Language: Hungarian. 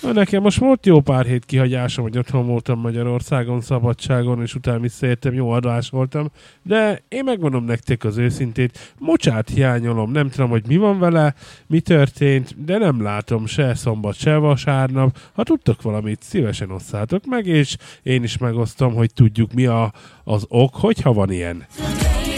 Nekem most volt jó pár hét kihagyásom, hogy otthon voltam Magyarországon, szabadságon, és utána visszaértem, jó adás voltam, de én megmondom nektek az őszintét, mocsát hiányolom, nem tudom, hogy mi van vele, mi történt, de nem látom se szombat, se vasárnap. Ha tudtok valamit, szívesen osszátok meg, és én is megosztom, hogy tudjuk mi az ok, hogyha van ilyen.